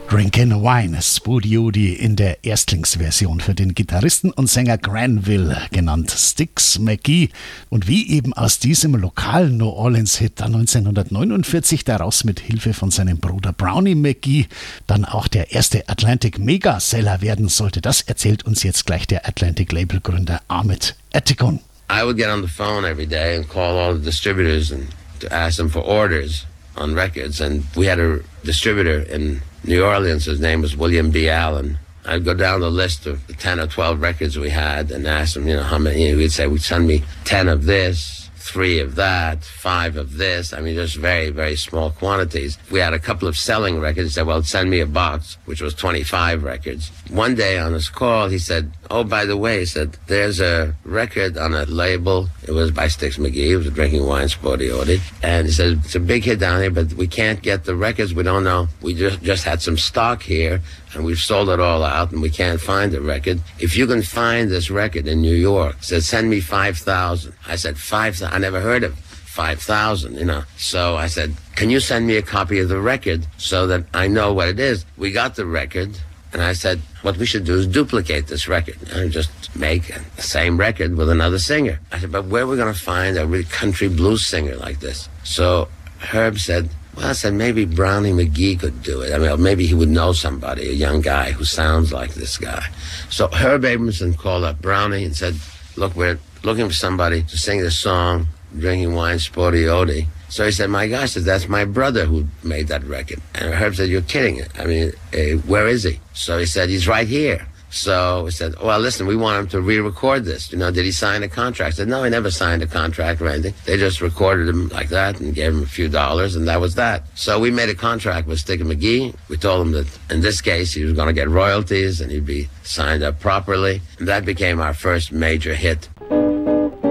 Drinkin' Wine, Spudie Udi in der Erstlingsversion für den Gitarristen und Sänger Granville, genannt Styx McGee. Und wie eben aus diesem lokalen New Orleans-Hit 1949 daraus mit Hilfe von seinem Bruder Brownie McGee dann auch der erste Atlantic Mega-Seller werden sollte, das erzählt uns jetzt gleich der Atlantic-Label-Gründer Ahmet Ertegun. I would get on the phone every day and call all the distributors and to ask them for orders on records. And we had a distributor in New Orleans. His name was William B. Allen. I'd go down the list of the 10 or 12 records we had and ask him, how many. He'd say, send me 10 of this, 3 of that, 5 of this. I mean, just very, very small quantities. We had a couple of selling records. He said, well, send me a box, which was 25 records. One day on his call, he said, oh, by the way, he said, there's a record on a label. It was by Styx McGee. It was a Drinking Wine Sporty Odi. And he said, it's a big hit down here, but we can't get the records. We don't know. We just had some stock here, and we've sold it all out, and we can't find the record. If you can find this record in New York, he said, send me 5,000. I said, 5,000? I never heard of 5,000, So I said, can you send me a copy of the record so that I know what it is? We got the record. And I said, what we should do is duplicate this record and just make the same record with another singer. I said, but where are we going to find a really country blues singer like this? So Herb said, well, I said, maybe Brownie McGee could do it. I mean, maybe he would know somebody, a young guy who sounds like this guy. So Herb Abramson called up Brownie and said, look, we're looking for somebody to sing this song, Drinking Wine Sporty Odi. So he said, my gosh, that's my brother who made that record. And Herb said, you're kidding. I mean, where is he? So he said, he's right here. So he said, well, listen, we want him to re-record this. Did he sign a contract? I said, no, he never signed a contract or anything. They just recorded him like that and gave him a few dollars, and that was that. So we made a contract with Styx McGee. We told him that in this case, he was going to get royalties and he'd be signed up properly. And that became our first major hit.